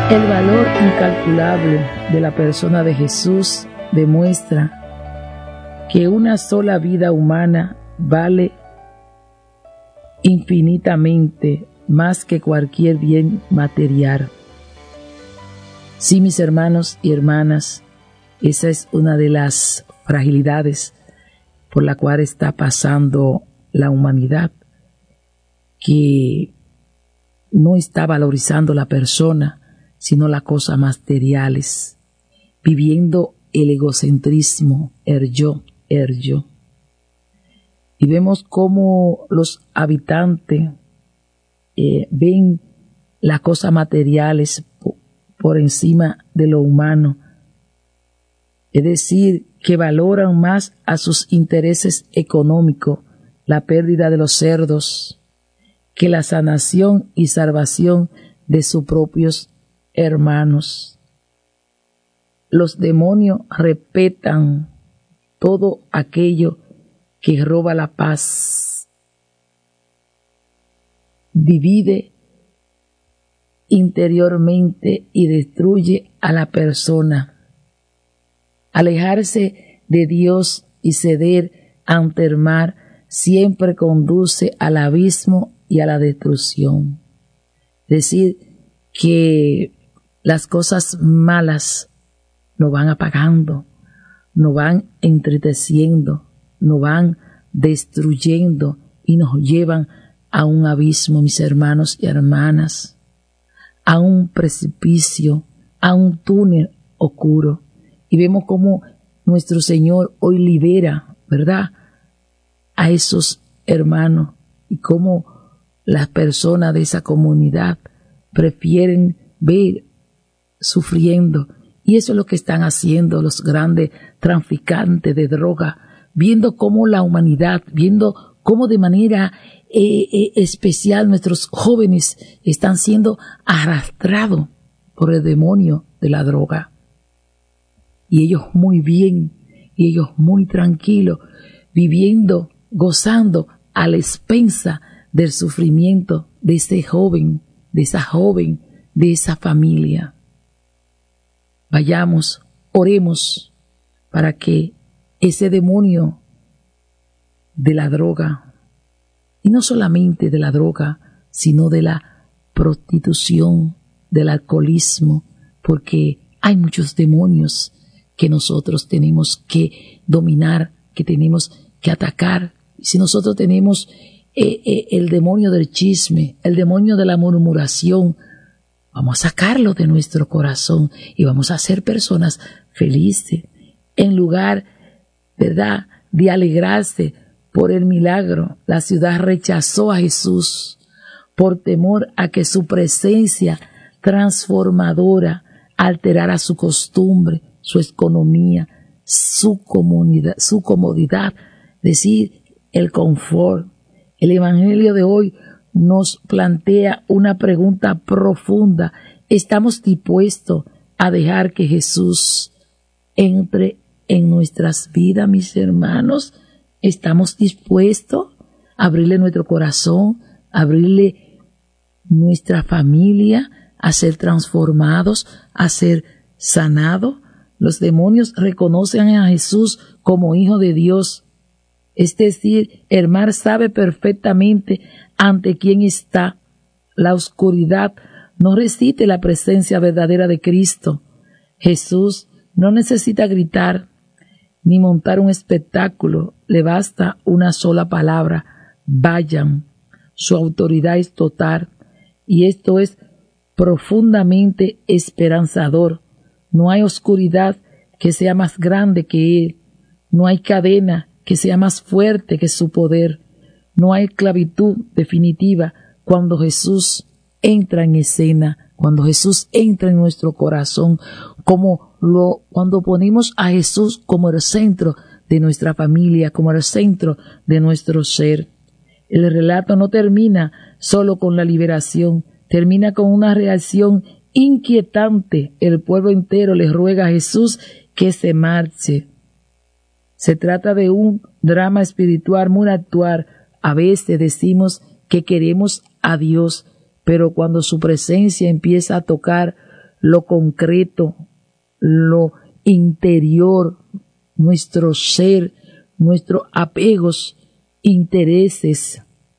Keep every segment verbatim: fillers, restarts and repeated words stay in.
El valor incalculable de la persona de Jesús demuestra que una sola vida humana vale infinitamente más que cualquier bien material. Sí, mis hermanos y hermanas, esa es una de las fragilidades por la cual está pasando la humanidad, que no está valorizando la persona, sino las cosas materiales, viviendo el egocentrismo, el yo, el yo. Y vemos cómo los habitantes eh, ven las cosas materiales por, por encima de lo humano, es decir, que valoran más a sus intereses económicos la pérdida de los cerdos que la sanación y salvación de sus propios hermanos. Los demonios respetan todo aquello que roba la paz, divide interiormente y destruye a la persona. Alejarse de Dios y ceder ante el mar siempre conduce al abismo y a la destrucción. Es decir, que las cosas malas nos van apagando, nos van entristeciendo, nos van destruyendo y nos llevan a un abismo, mis hermanos y hermanas, a un precipicio, a un túnel oscuro. Y vemos cómo nuestro Señor hoy libera, ¿verdad?, a esos hermanos, y cómo las personas de esa comunidad prefieren ver sufriendo. Y eso es lo que están haciendo los grandes traficantes de droga, viendo cómo la humanidad, viendo cómo de manera eh, eh, especial nuestros jóvenes están siendo arrastrados por el demonio de la droga. Y ellos muy bien, y ellos muy tranquilos, viviendo, gozando a la expensa del sufrimiento de ese joven, de esa joven, de esa familia. Vayamos, oremos para que ese demonio de la droga, y no solamente de la droga, sino de la prostitución, del alcoholismo, porque hay muchos demonios que nosotros tenemos que dominar, que tenemos que atacar. Y si nosotros tenemos eh, eh, el demonio del chisme, el demonio de la murmuración, vamos a sacarlo de nuestro corazón y vamos a ser personas felices. En lugar, ¿verdad?, de alegrarse por el milagro, la ciudad rechazó a Jesús por temor a que su presencia transformadora alterara su costumbre, su economía, su comunidad, su comodidad, es decir, el confort. El Evangelio de hoy nos plantea una pregunta profunda. ¿Estamos dispuestos a dejar que Jesús entre en nuestras vidas, mis hermanos? ¿Estamos dispuestos a abrirle nuestro corazón, a abrirle nuestra familia, a ser transformados, a ser sanados? Los demonios reconocen a Jesús como Hijo de Dios. Es decir, el mar sabe perfectamente ante quién está. La oscuridad no resiste la presencia verdadera de Cristo. Jesús no necesita gritar ni montar un espectáculo. Le basta una sola palabra: vayan. Su autoridad es total, y esto es profundamente esperanzador. No hay oscuridad que sea más grande que Él. No hay cadena que sea más fuerte que su poder. No hay esclavitud definitiva cuando Jesús entra en escena, cuando Jesús entra en nuestro corazón, como lo, cuando ponemos a Jesús como el centro de nuestra familia, como el centro de nuestro ser. El relato no termina solo con la liberación, termina con una reacción inquietante. El pueblo entero le ruega a Jesús que se marche. Se trata de un drama espiritual muy actual. A veces decimos que queremos a Dios, pero cuando su presencia empieza a tocar lo concreto, lo interior, nuestro ser, nuestros apegos, intereses,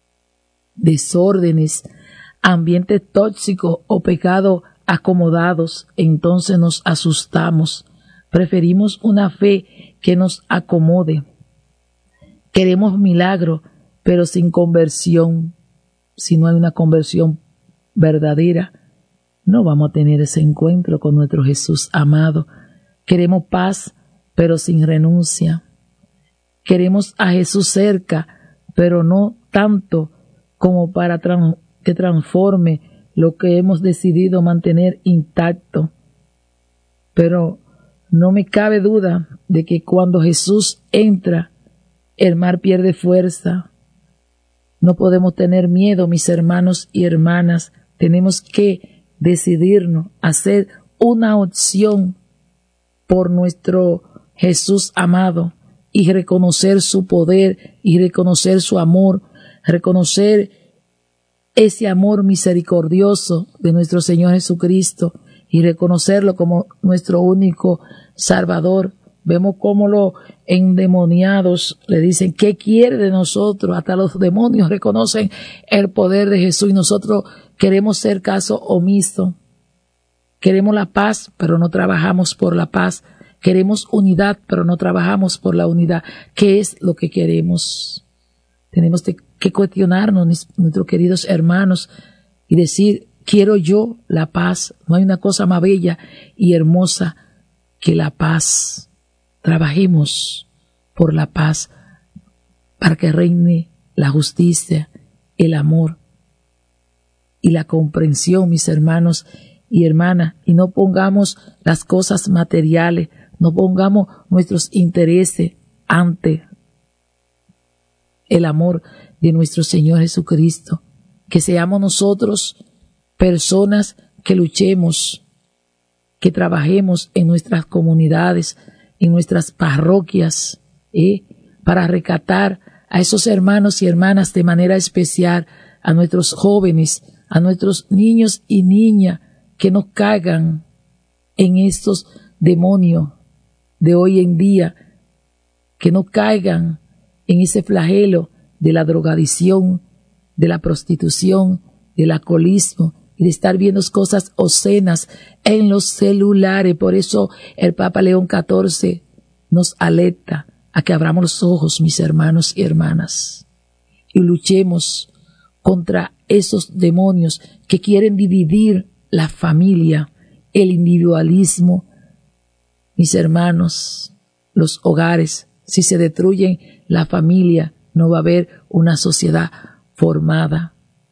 desórdenes, ambientes tóxicos o pecados acomodados, entonces nos asustamos. Preferimos una fe que nos acomode. Queremos milagro, pero sin conversión. Si no hay una conversión verdadera, no vamos a tener ese encuentro con nuestro Jesús amado. Queremos paz, pero sin renuncia. Queremos a Jesús cerca, pero no tanto como para tran- que transforme lo que hemos decidido mantener intacto. Pero no me cabe duda de que cuando Jesús entra, el mar pierde fuerza. No podemos tener miedo, mis hermanos y hermanas. Tenemos que decidirnos a hacer una opción por nuestro Jesús amado y reconocer su poder y reconocer su amor, reconocer ese amor misericordioso de nuestro Señor Jesucristo y reconocerlo como nuestro único Salvador. Vemos cómo los endemoniados le dicen, ¿qué quiere de nosotros? Hasta los demonios reconocen el poder de Jesús y nosotros queremos ser caso omiso. Queremos la paz, pero no trabajamos por la paz. Queremos unidad, pero no trabajamos por la unidad. ¿Qué es lo que queremos? Tenemos que cuestionarnos, nuestros queridos hermanos, y decir, quiero yo la paz. No hay una cosa más bella y hermosa que la paz. Trabajemos por la paz para que reine la justicia, el amor y la comprensión, mis hermanos y hermanas, y no pongamos las cosas materiales, no pongamos nuestros intereses ante el amor de nuestro Señor Jesucristo. Que seamos nosotros personas que luchemos, que trabajemos en nuestras comunidades, en nuestras parroquias, ¿eh? para rescatar a esos hermanos y hermanas de manera especial, a nuestros jóvenes, a nuestros niños y niñas, que no caigan en estos demonios de hoy en día, que no caigan en ese flagelo de la drogadicción, de la prostitución, del alcoholismo y de estar viendo cosas obscenas en los celulares. Por eso el Papa León catorce nos alerta a que abramos los ojos, mis hermanos y hermanas, y luchemos contra esos demonios que quieren dividir la familia, el individualismo. Mis hermanos, los hogares, si se destruyen la familia, no va a haber una sociedad formada.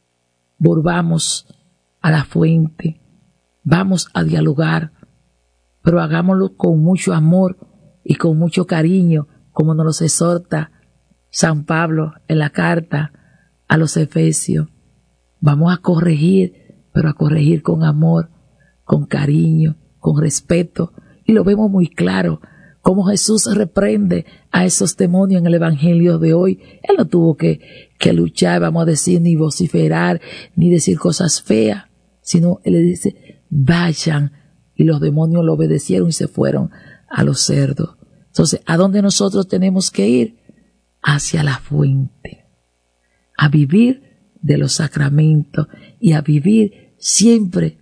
Volvamos a la fuente, vamos a dialogar, pero hagámoslo con mucho amor y con mucho cariño, como nos lo exhorta San Pablo en la carta a los Efesios. Vamos a corregir, pero a corregir con amor, con cariño, con respeto, y lo vemos muy claro, como Jesús reprende a esos demonios en el Evangelio de hoy. Él no tuvo que, que luchar, vamos a decir, ni vociferar, ni decir cosas feas, sino Él le dice, vayan, y los demonios lo obedecieron y se fueron a los cerdos. Entonces, ¿a dónde nosotros tenemos que ir? Hacia la fuente, a vivir de los sacramentos y a vivir siempre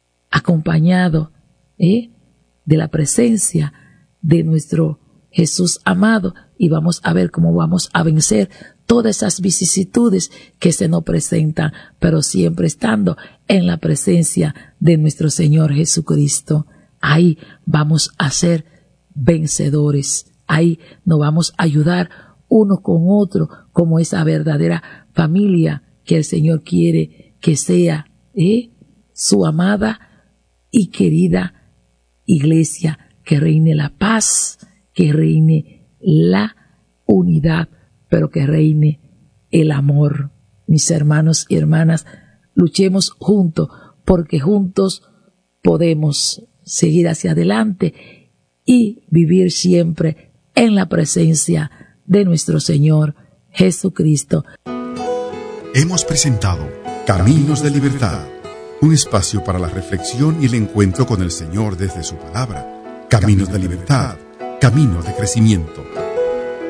acompañado ¿eh? de la presencia de nuestro Jesús amado, y vamos a ver cómo vamos a vencer todas esas vicisitudes que se nos presentan, pero siempre estando en la presencia de nuestro Señor Jesucristo. Ahí vamos a ser vencedores, ahí nos vamos a ayudar uno con otro como esa verdadera familia que el Señor quiere que sea ¿eh? su amada y querida iglesia. Que reine la paz, que reine la unidad, pero que reine el amor. Mis hermanos y hermanas, luchemos juntos, porque juntos podemos seguir hacia adelante y vivir siempre en la presencia de nuestro Señor Jesucristo. Hemos presentado Caminos de Libertad, un espacio para la reflexión y el encuentro con el Señor desde su palabra. Caminos de libertad, caminos de crecimiento.